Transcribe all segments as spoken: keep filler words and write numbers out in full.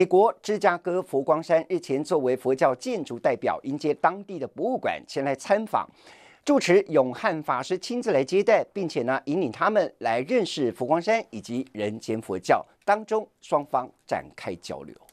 美国芝加哥佛光山日前作为佛教建筑代表，迎接当地的博物馆前来参访。住持永汉法师亲自来接待，并且呢引领他们来认识佛光山以及人间佛教。当中双方展开交流。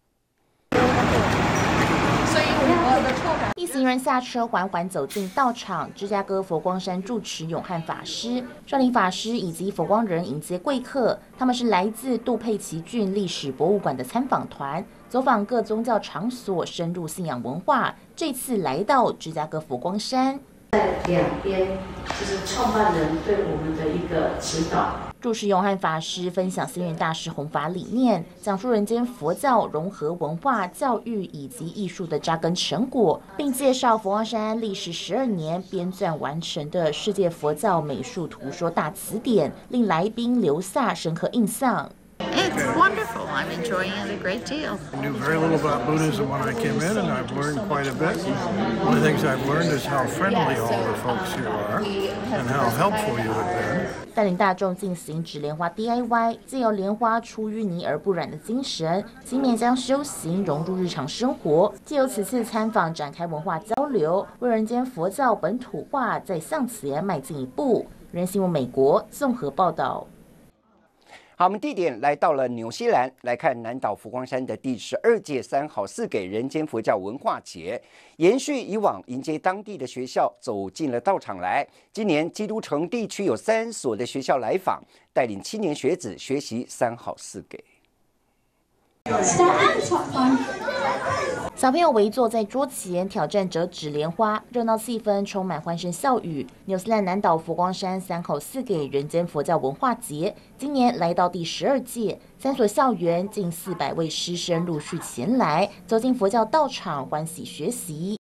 一行人下车，缓缓走进道场。芝加哥佛光山住持永汉法师、率领法师以及佛光人迎接贵客。他们是来自杜佩奇郡历史博物馆的参访团，走访各宗教场所，深入信仰文化。这次来到芝加哥佛光山。 在两边就是创办人对我们的一个指导。 住持永汉法师分享星云大师弘法理念，讲述人间佛教融合文化、教育以及艺术的扎根成果，并介绍佛光山历时十二年编撰完成的世界佛教美术图说大词典，令来宾留下深刻印象。 It's wonderful. I'm enjoying it a great deal. I knew very little about Buddhism when I came in, and I've learned quite a bit. One of the things I've learned is how friendly all the folks here are, and how helpful you have been. 带领大众进行纸莲花 D I Y， 借由莲花出淤泥而不染的精神，勤勉将修行融入日常生活。借由此次参访展开文化交流，为人间佛教本土化再向前迈进一步。人新闻美国综合报道。 好，我们地点来到了纽西兰，来看南岛佛光山的第十二届三好四给人间佛教文化节，延续以往迎接当地的学校走进了道场来。今年基督城地区有三所的学校来访，带领青年学子学习三好四给。 小朋友围坐在桌前，挑战折纸莲花，热闹气氛充满欢声笑语。纽西兰南岛佛光山三好四给人间佛教文化节，今年来到第十二届，三所校园近四百位师生陆续前来，走进佛教道场，欢喜学习。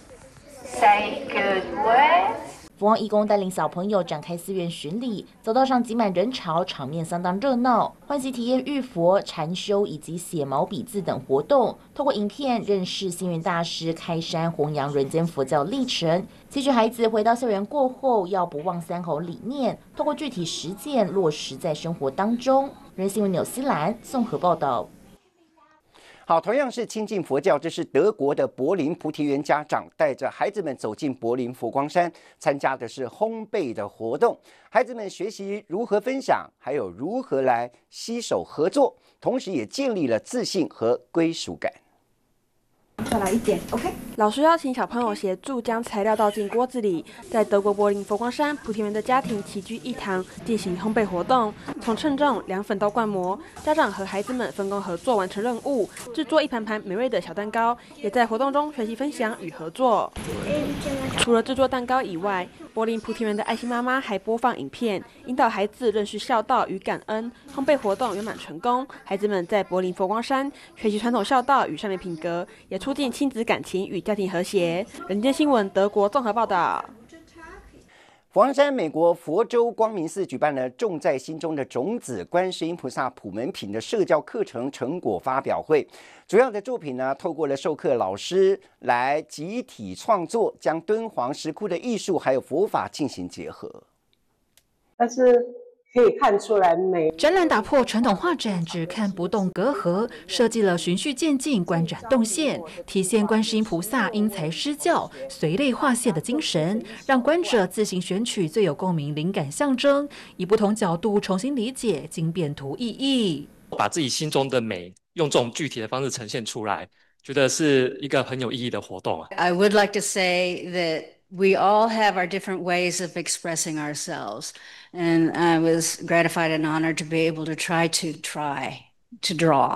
Say good word. 佛光义工带领小朋友展开寺院巡礼，走道上挤满人潮，场面相当热闹，欢喜体验浴佛、禅修以及写毛笔字等活动。透过影片认识星云大师开山弘扬人间佛教历程，期许孩子回到校园过后要不忘三好理念，透过具体实践落实在生活当中。人新闻纽西兰综合报道。 好，同样是亲近佛教，这是德国的柏林菩提园家长带着孩子们走进柏林佛光山，参加的是烘焙的活动。孩子们学习如何分享，还有如何来携手合作，同时也建立了自信和归属感。 再来一点 ，OK。老师邀请小朋友协助将材料倒进锅子里，在德国柏林佛光山菩提园的家庭齐聚一堂进行烘焙活动，从称重、量粉到灌模，家长和孩子们分工合作完成任务，制作一盘盘美味的小蛋糕，也在活动中学习分享与合作。除了制作蛋糕以外，柏林菩提园的爱心妈妈还播放影片，引导孩子认识孝道与感恩。烘焙活动圆满成功，孩子们在柏林佛光山学习传统孝道与善良品格，也促进亲子感情与家庭和谐。人间新闻德国综合报道。 佛光山美国佛州光明寺举办了种在心中的种子观世音菩萨普门品的社教课程成果发表会，主要的作品呢，透过了授课老师来集体创作，将敦煌石窟的艺术还有佛法进行结合。 但是可以看出来美。 展览打破传统画展只看不动隔阂，设计了循序渐进观展动线，体现观世音菩萨因材施教、随类划线的精神，让观者自行选取最有共鸣灵感象征，以不同角度重新理解经变图意义， 把自己心中的美用这种具体的方式呈现出来，觉得是一个很有意义的活动啊。 I would like to say that we all have our different ways of expressing ourselves, and I was gratified and honored to be able to try to try to draw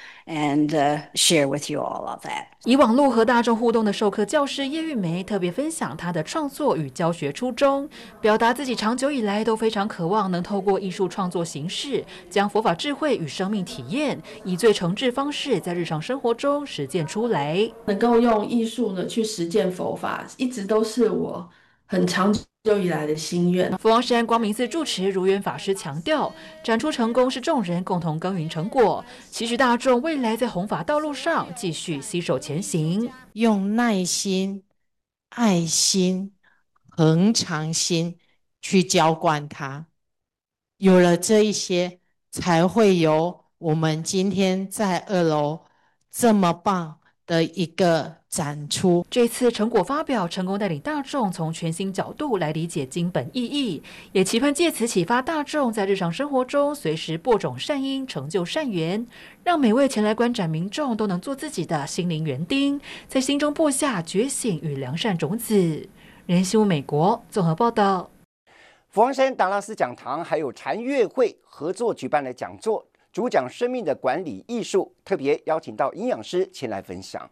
and uh, share with you all of that. 以网络和大众互动的授课教师叶玉梅特别分享她的创作与教学初衷，表达自己长久以来都非常渴望能透过艺术创作形式，将佛法智慧与生命体验，以最诚挚方式在日常生活中实践出来。 能够用艺术呢去实践佛法，一直都是我很长久以来的心愿。 佛光山光明寺住持如愿法师强调，展出成功是众人共同耕耘成果，期许大众未来在弘法道路上继续携手前行， 用耐心、爱心、恒常心去浇灌它。有了这一些，才会有我们今天在二楼这么棒的一个展出。 这次成果发表，成功带领大众从全新角度来理解经本意义，也期盼借此启发大众在日常生活中随时播种善因，成就善缘，让每位前来观展民众都能做自己的心灵园丁，在心中播下觉醒与良善种子。人新闻美国综合报道。 佛光山达拉斯讲堂还有禅乐会合作举办了讲座，主讲生命的管理艺术，特别邀请到营养师前来分享。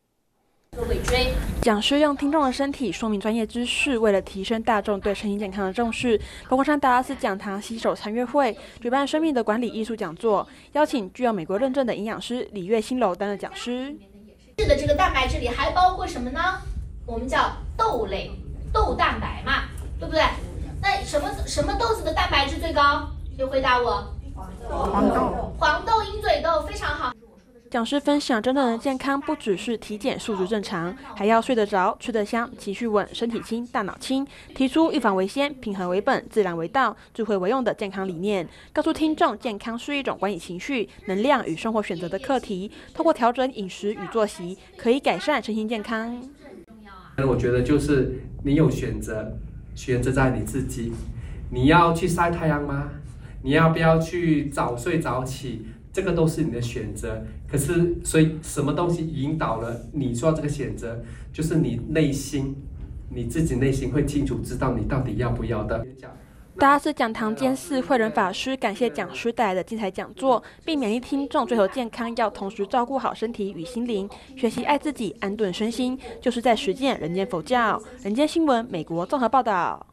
讲师用听众的身体说明专业知识，为了提升大众对身心健康的重视，佛光山达拉斯讲堂携手禅乐会举办生命的管理艺术讲座，邀请具有美国认证的营养师李月新楼担任讲师。 是的，这个蛋白质里还包括什么呢？我们叫豆类，豆蛋白嘛，对不对？那什么什么豆子的蛋白质最高？谁回答我？黄豆。黄豆、鹰嘴豆非常好。 讲师分享，真正的健康不只是体检数值正常，还要睡得着、吃得香、情绪稳、身体轻、大脑轻。提出预防为先、平衡为本、自然为道、智慧为用的健康理念，告诉听众，健康是一种管理情绪、能量与生活选择的课题。透过调整饮食与作息，可以改善身心健康。 我觉得就是你有选择，选择在你自己。你要去晒太阳吗？你要不要去早睡早起？这个都是你的选择。可是，所以什么东西引导了你做这个选择，就是你内心，你自己内心会清楚知道你到底要不要的。 达拉斯讲堂监事慧仁法师感谢讲师带来的精彩讲座，并勉励听众追求健康要同时照顾好身体与心灵，学习爱自己、安顿身心，就是在实践人间佛教。人间新闻美国综合报道。